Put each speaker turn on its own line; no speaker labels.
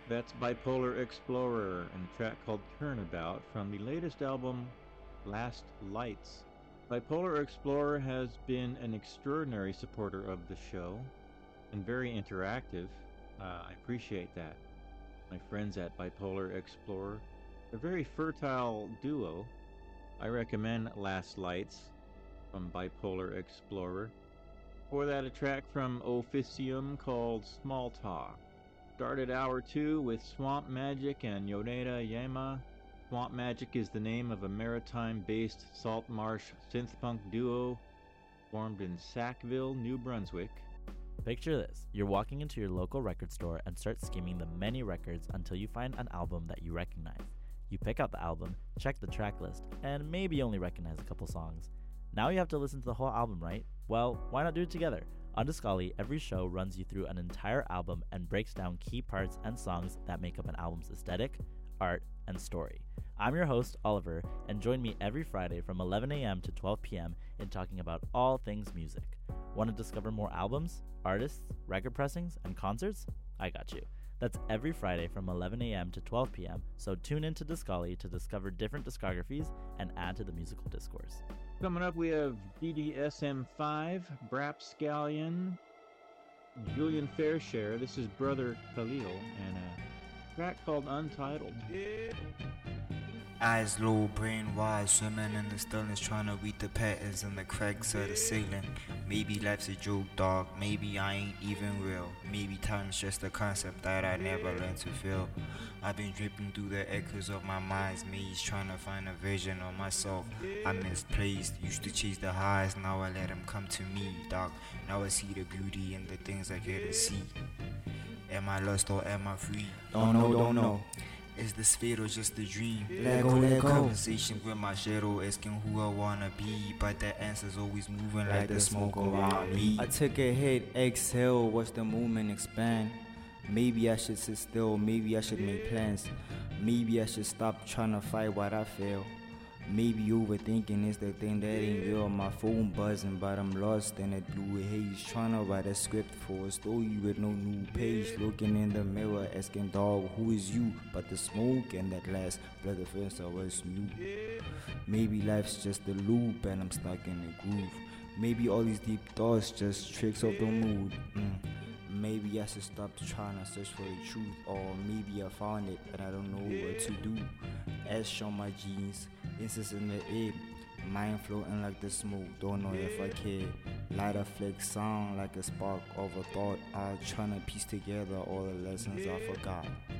That's Bipolar Explorer and a track called Turnabout from the latest album, Last Lights. Bipolar Explorer has been an extraordinary supporter of the show and very interactive. I appreciate that. My friends at Bipolar Explorer, a very fertile duo. I recommend Last Lights from Bipolar Explorer. For that, a track from Officium called Small Talk. Started hour 2 with Swamp Magic and Yoneda Yama. Swamp Magic is the name of a maritime-based salt marsh synth-punk duo formed in Sackville, New Brunswick.
Picture this. You're walking into your local record store and start skimming the many records until you find an album that you recognize. You pick out the album, check the track list, and maybe only recognize a couple songs. Now you have to listen to the whole album, right? Well, why not do it together? On Discali, every show runs you through an entire album and breaks down key parts and songs that make up an album's aesthetic, art, and story. I'm your host, Oliver, and join me every Friday from 11 a.m. to 12 p.m. in talking about all things music. Want to discover more albums, artists, record pressings, and concerts? I got you. That's every Friday from 11 a.m. to 12 p.m., so tune in to Discali to discover different discographies and add to the musical discourse.
Coming up, we have DDSM5, Brap Scallion, Julian Fairshare. This is Brother Khalil, and a track called Untitled.
Eyes low, brain wide, swimming in the stillness, trying to read the patterns in the cracks of the ceiling. Maybe life's a joke, dog. Maybe I ain't even real. Maybe time's just a concept that I never learned to feel. I've been dripping through the echoes of my mind's maze, trying to find a vision of myself I misplaced. Used to chase the highs, now I let them come to me, dog. Now I see the beauty in the things I couldn't see. Am I lost or am I free? Don't know. Is this fate or just a dream? Let go. Conversation with my shadow, asking who I wanna be, but the answer's always moving like the smoke around me.
I took a hit, exhale, watch the movement expand. Maybe I should sit still, maybe I should make plans. Maybe I should stop trying to fight what I feel. Maybe overthinking is the thing that ain't real. My phone buzzing, but I'm lost in that blue haze. Trying to write a script for a story with no new page. Looking in the mirror, asking dog, who is you? But the smoke and that last blood of first I was new. Maybe life's just a loop and I'm stuck in a groove. Maybe all these deep thoughts just tricks of the mood. Maybe I should stop trying to search for the truth. Or maybe I found it and I don't know what to do. Ash on my jeans, incense in the air, mind floating like the smoke, don't know if I care. Light a flick, sound like a spark of a thought. I'm trying to piece together all the lessons I forgot.